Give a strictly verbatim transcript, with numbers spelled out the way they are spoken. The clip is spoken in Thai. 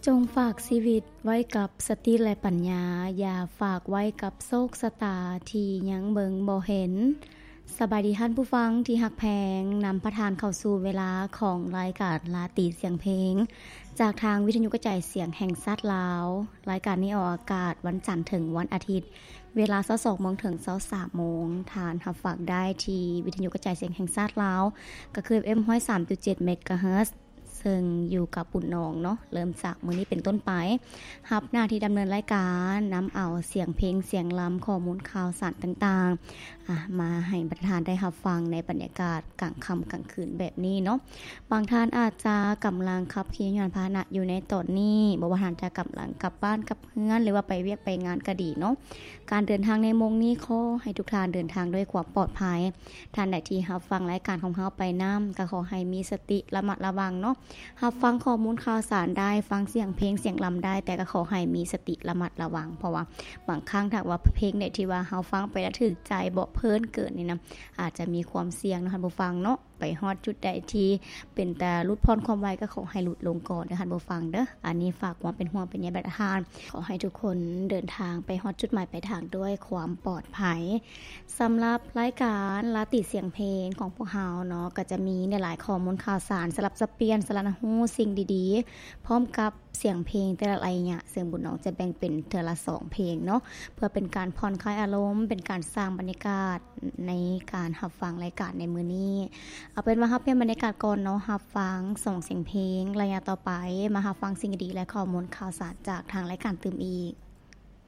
จงฝากชีวิตไว้กับสติและปัญญาอย่าฝากไว้กับโชคชะตาที่ยังเบิงบ่เห็นสบายดีท่านผู้ฟังที่ฮักแพงนำประทานเข้าสู่เวลาของรายการลาตีเสียงเพลงจากทางวิทยุกระจายเสียงแห่งชาติลาวรายการนี้ออกอากาศวันจันทร์ถึงวันอาทิตย์เวลา ยี่สิบสอง นถึง ยี่สิบสาม นทานรับฟังได้ที่วิทยุกระจายเสียงแห่งชาติลาวก็คือ เอฟ เอ็ม หนึ่งร้อยสามจุดเจ็ด เมกะเฮิรตซ์ซึ่งอยู่กับปุ่นนองเนาะเริ่มจากมื้อนี้เป็นต้นไปรับหน้าที่ดำเนินรายการนำเอาเสียงเพลงเสียงล้ำข้อมูลข่าวสารต่างๆอ่ะมาให้ประธานได้รับฟังในบรรยากาศกลางค่ำกลางคืนแบบนี้เนาะบางท่านอาจจะกำลังขับขี่ยานพาหนะอยู่ในตอนนี้บ่ว่าท่านจะกำลังกลับบ้านกลับเฮือนหรือว่าไปเวียกไปงานก็ดีเนาะการเดินทางในมงนี้ขอให้ทุกท่านเดินทางด้วยความปลอดภัยท่านใดที่รับฟังรายการของเฮาไปนำก็ขอให้มีสติระมัดระวังเนาะรับฟังข้อมูลข่าวสารได้ฟังเสียงเพลงเสียงลำได้แต่ก็ขอให้มีสติระมัดระวังเพราะว่าบางครั้งถ้าว่าเพลงไหนที่ว่าเฮาฟังไปแล้วถึกใจบ่เพลินเกินนี่นะอาจจะมีความเสี่ยงนะคะผู้ฟังเนาะไปฮอดจุดใดที่เป็นแต่ลุดพรความไวก็ขอให้หลุดลงก่อนนะคะผู้ฟังเด้ออันนี้ฝากความเป็นห่วงเป็นใยประทานขอให้ทุกคนเดินทางไปฮอดจุดหมายปลายทางด้วยความปลอดภัยสำหรับรายการลาติเสียงเพลงของพวกเฮาเนาะก็จะมีในหลายข้อมูลข่าวสารสลับสับเปลี่ยนสารนหูสิ่งดีๆพร้อมกับเสียงเพลงแต่ละอะไรเนี่ยเสียงบุญน้องจะแบ่งเป็นเทื่อละสองเพลงเนาะเพื่อเป็นการผ่อนคลายอารมณ์เป็นการสร้างบรรยากาศในการรับฟังรายการในมื้อนี้เอาเป็นว่ารับเพียงบรรยากาศก่อนเนาะรับฟังส่งเสียงเพลงระยะต่อไปมารับฟังสิ่งดีๆและข้อมูลข่าวสารจากทางรายการตื่มอีก